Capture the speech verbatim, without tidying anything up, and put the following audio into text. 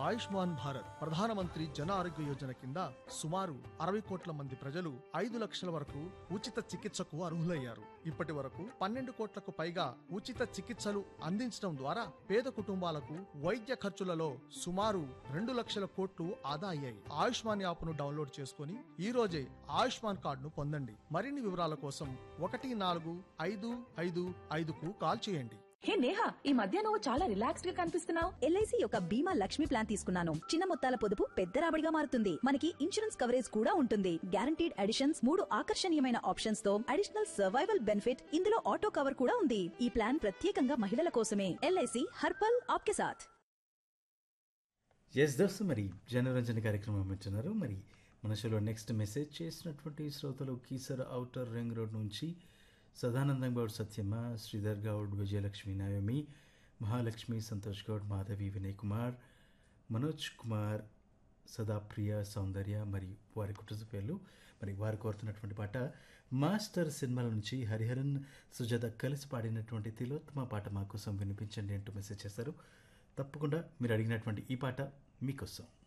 ఆయుష్మాన్ భారత్ ప్రధానమంత్రి జన ఆరోగ్య యోజన కింద సుమారు అరవై కోట్ల మంది ప్రజలు ఐదు లక్షల వరకు ఉచిత చికిత్సకు అర్హులయ్యారు. ఇప్పటి వరకు పన్నెండు కోట్లకు పైగా ఉచిత చికిత్సలు అందించడం ద్వారా పేద కుటుంబాలకు వైద్య ఖర్చులలో సుమారు రెండు లక్షల కోట్లు ఆదా అయ్యాయి. ఆయుష్మాన్ యాప్ ను డౌన్లోడ్ చేసుకుని ఈ రోజే ఆయుష్మాన్ కార్డును పొందండి. మరిన్ని వివరాల కోసం ఒకటి నాలుగు ఐదు ఐదు ఐదుకు కాల్ చేయండి. హే నేహా, ఈ మధ్య నువ్వు చాలా రిలాక్స్డ్ గా కనిపిస్తున్నావు. ఎల్ఐసి యొక్క బీమా లక్ష్మి ప్లాన్ తీసుకున్నాను. చిన్న మొత్తాల పొదుపు పెద్ద రాబడిగా మారుతుంది. మనకి ఇన్సూరెన్స్ కవరేజ్ కూడా ఉంటుంది. గ్యారంటీడ్ అడిషన్స్, మూడు ఆకర్షణీయమైన ఆప్షన్స్ తో అడిషనల్ సర్వైవల్ బెనిఫిట్, ఇందులో ఆటో కవర్ కూడా ఉంది. ఈ ప్లాన్ ప్రత్యేకంగా మహిళల కోసమే. ఎల్ఐసి హర్పల్ ఆప్కే సాథ్. ఎస్ దోస్తు, మరి జనరంజన కార్యక్రమం ఇస్తున్నారు. మరి మన షోలో నెక్స్ట్ మెసేజ్ చేసినటువంటి శ్రోతలు కీసర ఔటర్ రింగ్ రోడ్ నుంచి సదానందం గౌడ్, సత్యమ్మ, శ్రీధర్ గౌడ్, విజయలక్ష్మి, నయోమి, మహాలక్ష్మి, సంతోష్ గౌడ్, మాధవి, వినయ్ కుమార్, మనోజ్ కుమార్, సదాప్రియ, సౌందర్య మరియు వారి కుటుంబ పేర్లు. మరి వారు కోరుతున్నటువంటి పాట మాస్టర్ సినిమాల నుంచి హరిహరన్, సుజాత కలిసి పాడినటువంటి తిలోత్తమ పాట మా కోసం వినిపించండి అంటూ మెసేజ్ చేశారు. తప్పకుండా మీరు అడిగినటువంటి ఈ పాట మీకోసం.